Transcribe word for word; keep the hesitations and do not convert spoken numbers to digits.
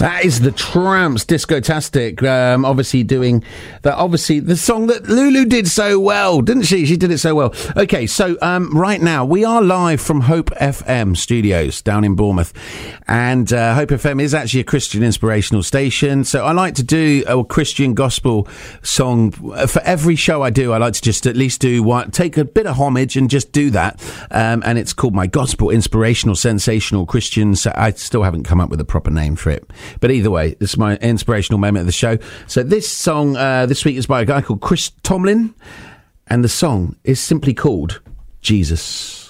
That is the Tramps, Discotastic, um, obviously doing that. Obviously, the song that Lulu did so well, didn't she? She did it so well. Okay, so um, right now we are live from Hope F M studios down in Bournemouth, and uh, Hope F M is actually a Christian inspirational station. So I like to do a Christian gospel song for every show I do. I like to just at least do one, take a bit of homage and just do that. Um, and it's called my Gospel Inspirational Sensational Christians. I still haven't come up with a proper name for it. But either way, this is my inspirational moment of the show. So this song uh, this week is by a guy called Chris Tomlin, and the song is simply called Jesus.